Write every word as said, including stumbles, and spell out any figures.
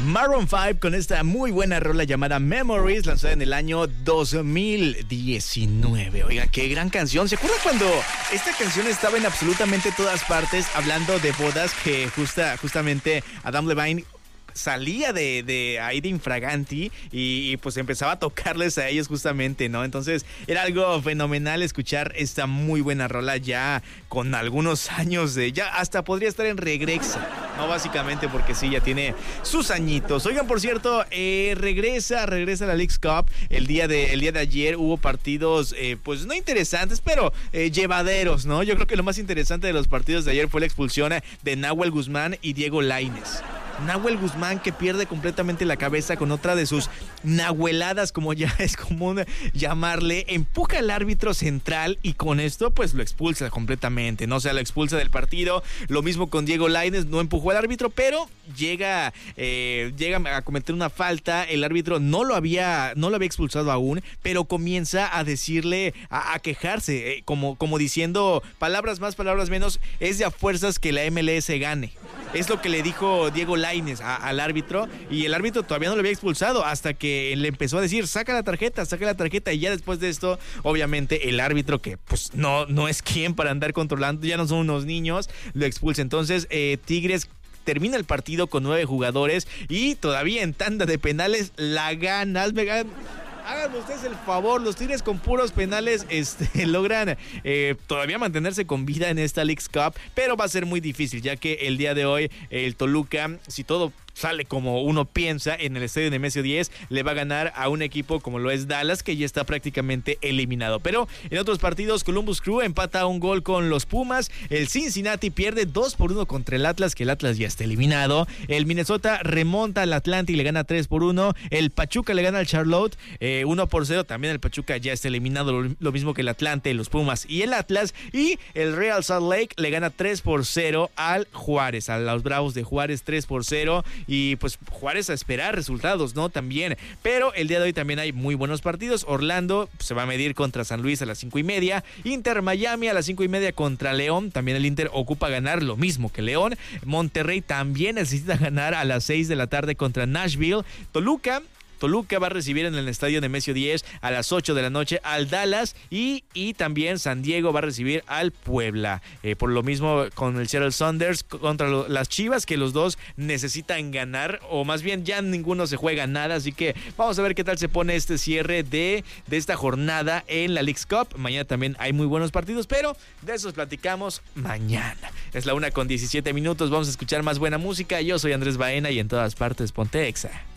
Maroon cinco con esta muy buena rola llamada Memories, lanzada en el año dos mil diecinueve. Oiga, qué gran canción. ¿Se acuerdan cuando esta canción estaba en absolutamente todas partes, hablando de bodas, que justa, justamente Adam Levine salía de, de ahí de infraganti y, y pues empezaba a tocarles a ellos justamente, ¿no? Entonces era algo fenomenal escuchar esta muy buena rola ya con algunos años de... Ya hasta podría estar en regresa, ¿no? Básicamente porque sí, ya tiene sus añitos. Oigan, por cierto, eh, regresa, regresa la Leagues Cup. El día de, el día de ayer hubo partidos, eh, pues no interesantes, pero eh, llevaderos, ¿no? Yo creo que lo más interesante de los partidos de ayer fue la expulsión de Nahuel Guzmán y Diego Lainez. Nahuel Guzmán, que pierde completamente la cabeza con otra de sus nahueladas, como ya es común llamarle, empuja al árbitro central y con esto pues lo expulsa completamente, ¿no? O sea, lo expulsa del partido. Lo mismo con Diego Lainez, no empujó al árbitro, pero llega, eh, llega a cometer una falta. El árbitro no lo había, no lo había expulsado aún, pero comienza a decirle, a, a quejarse, eh, como, como diciendo palabras más, palabras menos, es de a fuerzas que la M L S gane. Es lo que le dijo Diego Lainez a, al árbitro, y el árbitro todavía no lo había expulsado hasta que le empezó a decir, saca la tarjeta, saca la tarjeta, y ya después de esto, obviamente el árbitro, que pues no, no es quien para andar controlando, ya no son unos niños, lo expulsa. Entonces eh, Tigres termina el partido con nueve jugadores y todavía en tanda de penales la gana. Háganme ustedes el favor, los Tigres con puros penales este, logran eh, todavía mantenerse con vida en esta Leagues Cup, pero va a ser muy difícil, ya que el día de hoy el Toluca, si todo sale como uno piensa, en el estadio Nemesio diez, le va a ganar a un equipo como lo es Dallas, que ya está prácticamente eliminado. Pero en otros partidos, Columbus Crew empata un gol con los Pumas, el Cincinnati pierde dos por uno contra el Atlas, que el Atlas ya está eliminado, el Minnesota remonta al Atlanta y le gana tres por uno, el Pachuca le gana al Charlotte eh, uno por cero, también el Pachuca ya está eliminado, lo, lo mismo que el Atlante, los Pumas y el Atlas, y el Real Salt Lake le gana tres por cero al Juárez, a los Bravos de Juárez, tres por cero. Y pues Juárez a esperar resultados, ¿no? También. Pero el día de hoy también hay muy buenos partidos. Orlando se va a medir contra San Luis a las cinco y media. Inter Miami a las cinco y media contra León. También el Inter ocupa ganar lo mismo que León. Monterrey también necesita ganar a las seis de la tarde contra Nashville. Toluca. Toluca va a recibir en el estadio Nemesio diez a las ocho de la noche al Dallas, y, y también San Diego va a recibir al Puebla. Eh, por lo mismo con el Seattle Sounders contra lo, las Chivas, que los dos necesitan ganar, o más bien ya ninguno se juega nada, así que vamos a ver qué tal se pone este cierre de, de esta jornada en la Leagues Cup. Mañana también hay muy buenos partidos, pero de esos platicamos mañana. Es la una con diecisiete minutos, vamos a escuchar más buena música. Yo soy Andrés Baena y en todas partes ponte Exa.